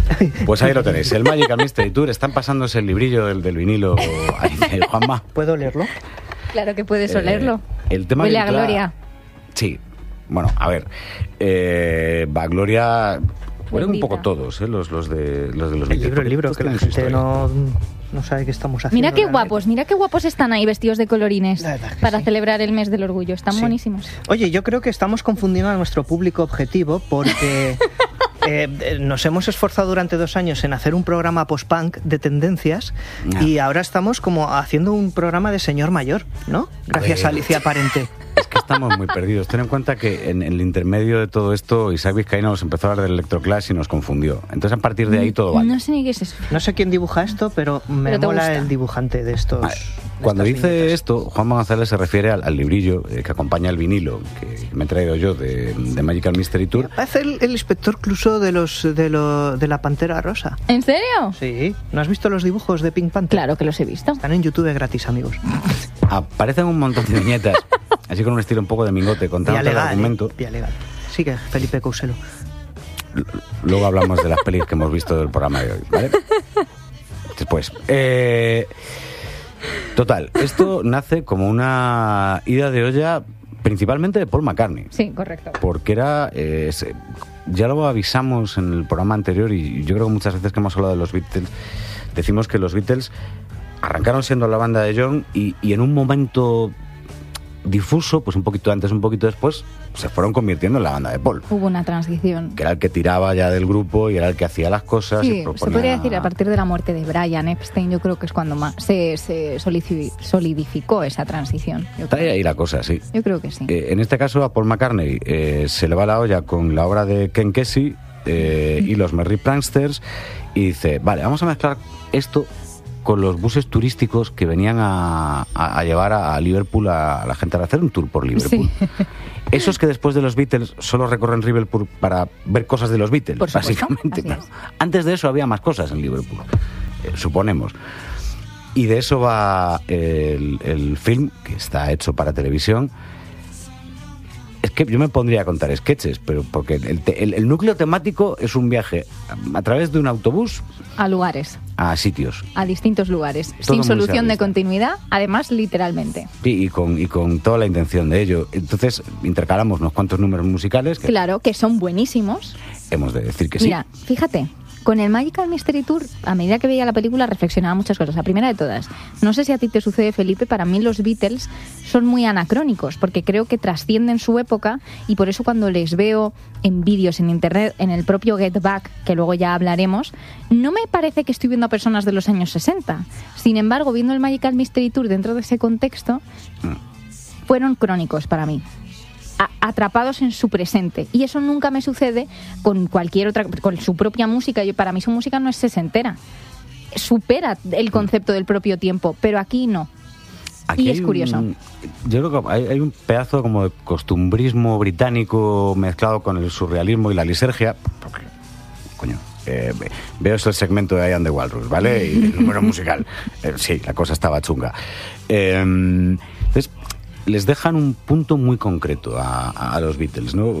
Pues ahí lo tenéis, el Magical Mystery Tour. Están pasándose el librillo del vinilo. Ahí, Juanma. ¿Puedo leerlo? Claro que puedes olerlo. El tema Huele a virtual- Gloria. Sí. Bueno, a ver. Va Gloria. Huelen un Bendita. poco todos, los de los El Beatles, libro, porque que la todos tienen su gente historia. no sabe qué estamos haciendo. Mira qué guapos están ahí vestidos de colorines La verdad que para sí. celebrar el mes del orgullo. Están Sí. buenísimos. Oye, yo creo que estamos confundiendo a nuestro público objetivo porque nos hemos esforzado durante 2 años en hacer un programa post-punk de tendencias y ahora estamos como haciendo un programa de señor mayor, ¿no? Gracias a Alicia Parente. Es que estamos muy perdidos. Ten en cuenta que en el intermedio de todo esto, Isaac Vizcaíno nos empezó a hablar del electroclash y nos confundió. Entonces, a partir de ahí todo vale. No sé ni qué es eso. No sé quién dibuja esto, pero me Pero te mola gusta. el dibujante de estos. Ah, Cuando de dice estas viñetas. esto, Juan González se refiere al librillo que acompaña el vinilo que me he traído yo de Magical Mystery Tour. Parece el inspector Clouseau de la Pantera Rosa. ¿En serio? Sí. ¿No has visto los dibujos de Pink Panther? Claro que los he visto. Están en YouTube gratis, amigos. Aparecen un montón de viñetas, así con un estilo un poco de mingote, contando Vía el legal, argumento. vía legal. Sigue, Felipe Couselo. Luego hablamos de las pelis que hemos visto del programa de hoy, ¿vale? Después. Total, esto nace como una ida de olla principalmente de Paul McCartney. Sí, correcto. Porque era... ya lo avisamos en el programa anterior y yo creo que muchas veces que hemos hablado de los Beatles, decimos que los Beatles arrancaron siendo la banda de John y en un momento difuso, pues un poquito antes, un poquito después, se fueron convirtiendo en la banda de Paul, Hubo una transición. que era el que tiraba ya del grupo y era el que hacía las cosas. Sí, y se proponía... podría decir a partir de la muerte de Brian Epstein, yo creo que es cuando más se solidificó esa transición. Está ahí la cosa, sí. Yo creo que sí. En este caso a Paul McCartney se le va la olla con la obra de Ken Kesey y los Merry Pranksters y dice, vale, vamos a mezclar esto con los buses turísticos que venían a llevar a Liverpool a la gente a hacer un tour por Liverpool. Sí. Esos que después de los Beatles solo recorren Liverpool para ver cosas de los Beatles, Por supuesto, básicamente. así Claro. es. Antes de eso había más cosas en Liverpool, suponemos. Y de eso va el film, que está hecho para televisión. Es que yo me pondría a contar sketches, pero porque el núcleo temático es un viaje a través de un autobús A lugares, a sitios. a distintos lugares, Todo sin muy solución de surrealista. continuidad, además literalmente. Y con toda la intención de ello. Entonces intercalamos unos cuantos números musicales que Claro, que son buenísimos. hemos de decir que sí. Mira, fíjate, con el Magical Mystery Tour, a medida que veía la película, reflexionaba muchas cosas. La primera de todas, no sé si a ti te sucede, Felipe, para mí los Beatles son muy anacrónicos, porque creo que trascienden su época y por eso cuando les veo en vídeos en internet, en el propio Get Back, que luego ya hablaremos, no me parece que estoy viendo a personas de los años 60. Sin embargo, viendo el Magical Mystery Tour dentro de ese contexto, fueron crónicos para mí. Atrapados en su presente, y eso nunca me sucede con cualquier otra, con su propia música. Para mí su música no es sesentera, supera el concepto del propio tiempo, pero aquí no. Aquí y es hay curioso. Yo creo que hay un pedazo como de costumbrismo británico mezclado con el surrealismo y la lisergia. Porque, coño, veo eso el segmento de I Am the Walrus, ¿vale? Y el número musical. Sí, la cosa estaba chunga. Entonces, les dejan un punto muy concreto a los Beatles, ¿no?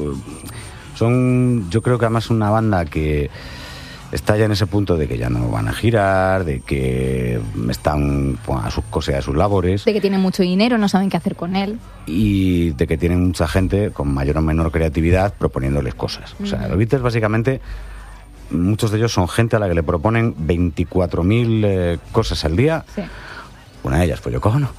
Son, yo creo que además una banda que está ya en ese punto de que ya no van a girar, de que están a sus cosas y a sus labores, De que tienen mucho dinero, no saben qué hacer con él. y de que tienen mucha gente con mayor o menor creatividad proponiéndoles cosas. O sea, los Beatles básicamente, muchos de ellos son gente a la que le proponen 24.000 cosas al día. Sí. Una de ellas fue Yoko Ono.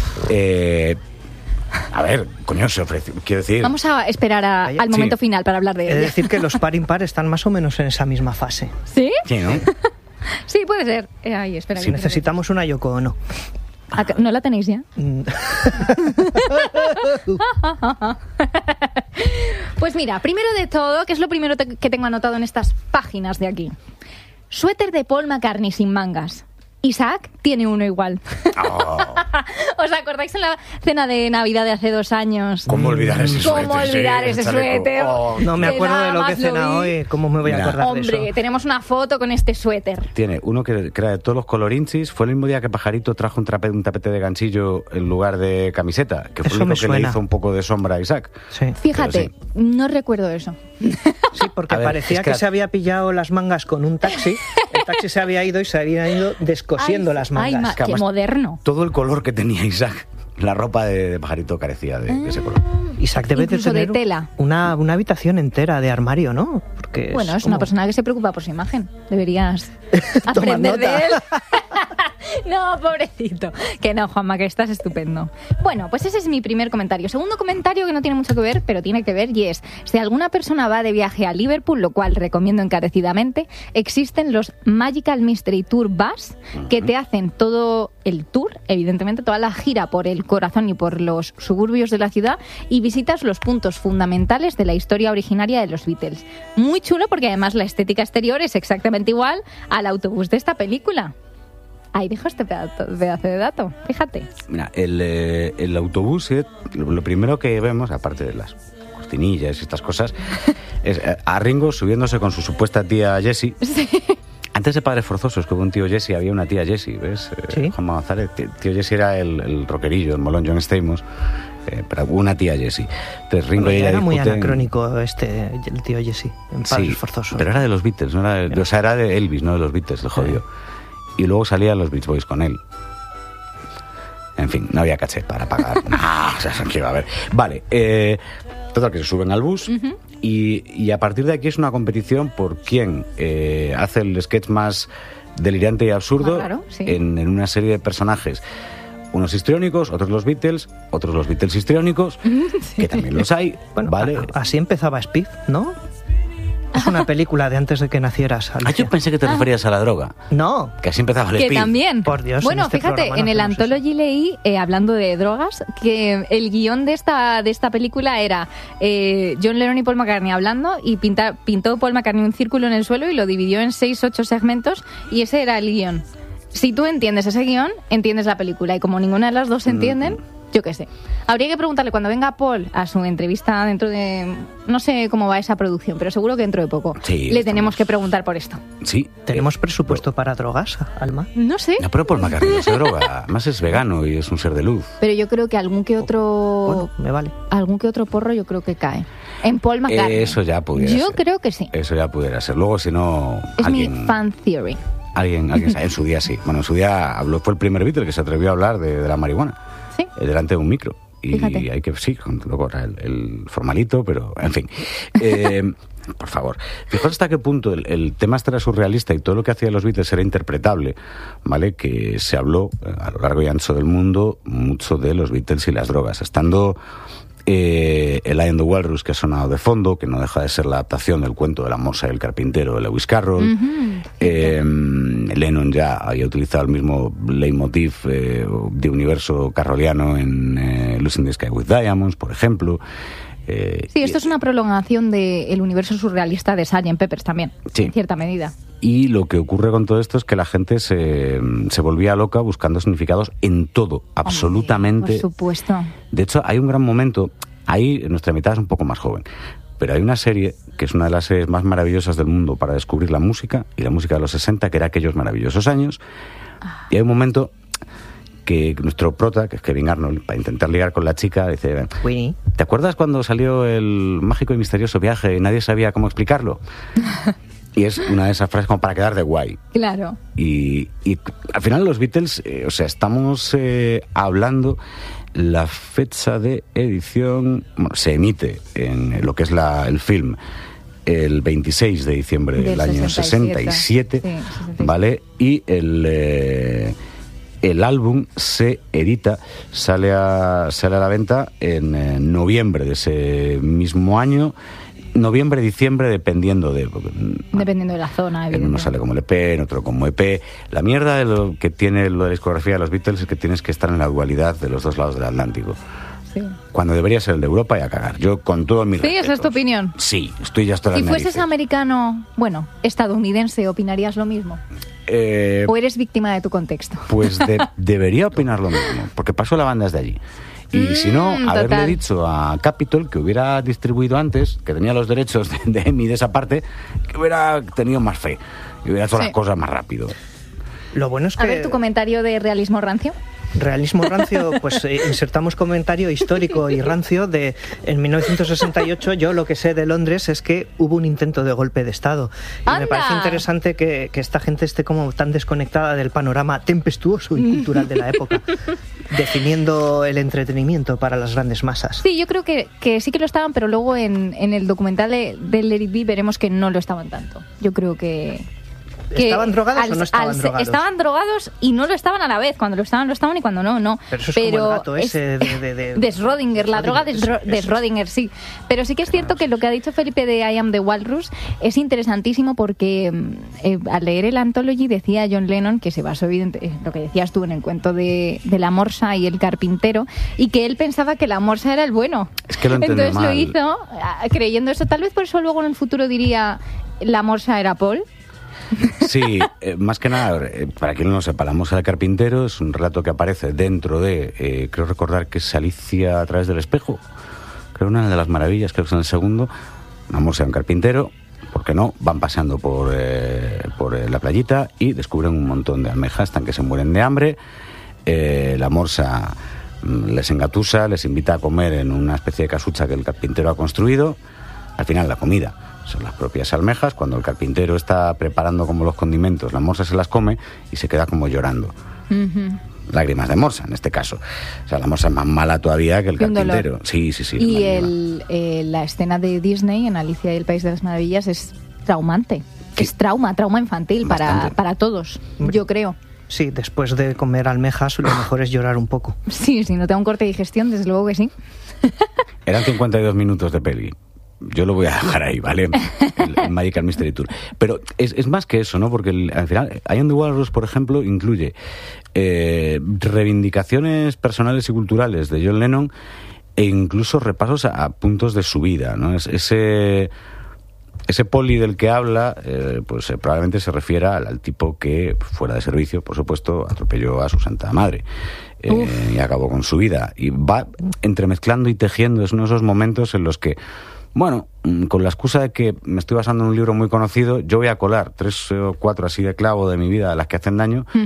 A ver, coño, se ofreció, quiero decir... Vamos a esperar al momento final para hablar de Es ella. decir, que los par impar están más o menos en esa misma fase. ¿Sí? Sí, ¿no? Sí, puede ser. Ay, espera. Si que no sé. necesitamos una Yoko Ono. ¿No la tenéis ya? Pues mira, primero de todo, ¿qué es lo primero que tengo anotado en estas páginas de aquí? Suéter de Paul McCartney sin mangas. Isaac tiene uno igual. Oh. ¿Os acordáis en la cena de Navidad de hace 2 años? ¿Cómo olvidar ese suéter? ¿Cómo olvidar ese suéter? Oh. No me acuerdo de lo que he cenado vi. hoy. ¿Cómo me voy a acordar de eso? Hombre, tenemos una foto con este suéter. Tiene uno que era de todos los colorinchis. Fue el mismo día que Pajarito trajo un tapete de ganchillo en lugar de camiseta, que fue Eso lo me único que le suena. hizo un poco de sombra a Isaac. Sí, Fíjate, no recuerdo eso. sí, porque A ver, parecía es que que se había pillado las mangas con un taxi. El taxi se había ido y se habían ido descosiendo las mangas. Qué además, moderno. Todo el color que tenía Isaac, la ropa de Pajarito carecía de ese color. Isaac debe de Incluso de tener tela. una habitación entera de armario, ¿no? Porque Bueno, es como- una persona que se preocupa por su imagen. Deberías Toma aprender de nota. él. No, pobrecito. Que no, Juanma, que estás estupendo. Bueno, pues ese es mi primer comentario. Segundo comentario que no tiene mucho que ver, pero tiene que ver, y es, si alguna persona va de viaje a Liverpool, lo cual recomiendo encarecidamente, existen los Magical Mystery Tour Bus, que te hacen todo el tour, evidentemente, toda la gira por el corazón y por los suburbios de la ciudad, y visitas los puntos fundamentales de la historia originaria de los Beatles. Muy chulo, porque además la estética exterior es exactamente igual al autobús de esta película. Ahí dejo este pedazo de dato, fíjate. Mira, el autobús, lo primero que vemos, aparte de las cortinillas y estas cosas, es a Ringo subiéndose con su supuesta tía Jessie. Sí. Antes de Padres Forzosos, que hubo un tío Jessie, había una tía Jessie, ¿ves? Sí. Juan González, tío Jessie era el rockerillo, el molón John Stamos, pero hubo una tía Jessie. Entonces Ringo y ella era muy discuten- anacrónico el tío Jesse, en Padres Sí, Forzosos. pero era de los Beatles, no era o sea, era de Elvis, no de los Beatles, el jodido. Y luego salían los Beach Boys con él. En fin, no había caché para pagar. No, o sea, ¿qué iba a haber? Vale, total, que se suben al bus y a partir de aquí es una competición por quién hace el sketch más delirante y absurdo Más raro, sí. en una serie de personajes. Unos histriónicos, otros los Beatles histriónicos, que también los hay, Bueno, ¿vale? así empezaba Speed, ¿no? Es una película de antes de que nacieras, Ah, Alicia. yo pensé que te referías a la droga. No, Que así empezaba el Que Speed. también. Por Dios, bueno, en este fíjate, programa no en el hacemos Anthology leí, hablando de drogas, que el guión de esta película era John Lennon y Paul McCartney hablando, y pintó Paul McCartney un círculo en el suelo y lo dividió en 6-8 segmentos, y ese era el guión. Si tú entiendes ese guión, entiendes la película, y como ninguna de las dos se entienden, yo qué sé. Habría que preguntarle cuando venga Paul a su entrevista dentro de... No sé cómo va esa producción, pero seguro que dentro de poco Sí, le tenemos que preguntar por esto. Sí. ¿tenemos presupuesto para drogas, Alma? No sé, No, pero Paul McCartney no se droga. Además es vegano y es un ser de luz. pero yo creo que algún que otro... Bueno, me vale. Algún que otro porro yo creo que cae. En Paul McCartney. Eso ya pudiera Yo ser. creo que sí. Eso ya pudiera ser. Luego, si no, Es mi alguien... fan theory. Alguien sabe. En su día sí. Bueno, en su día fue el primer Beatle que se atrevió a hablar de la marihuana. Sí. Delante de un micro. Y Fíjate. hay que, sí, luego era el formalito, pero en fin. Por favor. Fijaos hasta qué punto el tema este era surrealista y todo lo que hacían los Beatles era interpretable, ¿vale? Que se habló a lo largo y ancho del mundo mucho de los Beatles y las drogas. Estando el Eye on the Walrus, que ha sonado de fondo, que no deja de ser la adaptación del cuento de la morsa y el carpintero de Lewis Carroll. Lennon ya había utilizado el mismo leitmotiv de universo carroliano en Losing the Sky with Diamonds, por ejemplo. Sí, esto es una prolongación del universo surrealista de Sgt. Pepper's también, Sí. en cierta medida. Y lo que ocurre con todo esto es que la gente se volvía loca buscando significados en todo, absolutamente. Por supuesto. De hecho, hay un gran momento, ahí nuestra mitad es un poco más joven, pero hay una serie que es una de las series más maravillosas del mundo para descubrir la música, y la música de los 60, que era aquellos maravillosos años, y hay un momento que nuestro prota, que es Kevin Arnold, para intentar ligar con la chica, dice... Winnie. ¿Te acuerdas cuando salió el mágico y misterioso viaje y nadie sabía cómo explicarlo? Y es una de esas frases como para quedar de guay. Claro. Y al final los Beatles, o sea, estamos hablando, la fecha de edición, bueno, se emite en lo que es el film el 26 de diciembre del año 67, Sí, 67. ¿vale? Y el álbum se edita, sale a la venta en noviembre de ese mismo año, noviembre-diciembre, dependiendo de... Dependiendo de la zona, En uno evidentemente. sale como LP, en otro como EP. La mierda de lo que tiene lo de la discografía de los Beatles es que tienes que estar en la dualidad de los dos lados del Atlántico. Sí. Cuando debería ser el de Europa y a cagar. Yo con todo mi Sí, esa es tu opinión. Sí, estoy ya hasta las Si fueses narices. americano, bueno, estadounidense, ¿opinarías lo mismo? ¿O eres víctima de tu contexto? Pues debería opinar lo mismo, porque pasó la banda desde allí. Y si no, haberle total. dicho a Capitol que hubiera distribuido antes, que tenía los derechos de Emmy de esa parte, que hubiera tenido más fe y hubiera hecho las cosas más rápido. Lo bueno es que... A ver, tu comentario de realismo rancio. Realismo rancio, pues insertamos comentario histórico y rancio de en 1968. Yo lo que sé de Londres es que hubo un intento de golpe de Estado. Y ¡Anda! me parece interesante que esta gente esté como tan desconectada del panorama tempestuoso y cultural de la época, definiendo el entretenimiento para las grandes masas. Sí, yo creo que sí que lo estaban, pero luego en el documental de Let It Be veremos que no lo estaban tanto. Yo creo que ¿Estaban drogados o no estaban drogados? Estaban drogados y no lo estaban a la vez. Cuando lo estaban y cuando no. Pero eso es como el gato ese de Schrödinger, la droga de Schrödinger, sí. Pero sí que es cierto que lo que ha dicho Felipe de I Am the Walrus es interesantísimo porque al leer el Anthology decía John Lennon que se basó lo que decías tú en el cuento de la morsa y el carpintero, y que él pensaba que la morsa era el bueno. Es que lo entendió Entonces mal. lo hizo creyendo eso. Tal vez por eso luego en el futuro diría la morsa era Paul. Sí, más que nada, para quien no lo sepa, La morsa del carpintero es un relato que aparece dentro de, creo recordar que es Alicia a través del espejo, creo una de las maravillas, creo que es en el segundo. Una morsa y un carpintero, ¿por qué no? Van paseando por la playita y descubren un montón de almejas, están que se mueren de hambre. La morsa les engatusa, les invita a comer en una especie de casucha que el carpintero ha construido. Al final la comida son las propias almejas. Cuando el carpintero está preparando como los condimentos, la morsa se las come y se queda como llorando. Lágrimas de morsa, en este caso. O sea, la morsa es más mala todavía que el carpintero. Sí. Y la escena de Disney en Alicia y el País de las Maravillas es traumante. Sí. Es trauma infantil para todos, yo creo. Sí, después de comer almejas lo mejor es llorar un poco. Sí, si no te da un corte de digestión, desde luego que sí. Eran 52 minutos de peli. Yo lo voy a dejar ahí, ¿vale? El Magical Mystery Tour. Pero es más que eso, ¿no? Porque al final, I Am the Walrus, por ejemplo, incluye reivindicaciones personales y culturales de John Lennon e incluso repasos a puntos de su vida, ¿no? Ese poli del que habla, pues probablemente se refiera al tipo que, fuera de servicio, por supuesto, atropelló a su santa madre y acabó con su vida. Y va entremezclando y tejiendo. Es uno de esos momentos en los que, bueno, con la excusa de que me estoy basando en un libro muy conocido, yo voy a colar 3 o 4 así de clavo de mi vida, las que hacen daño,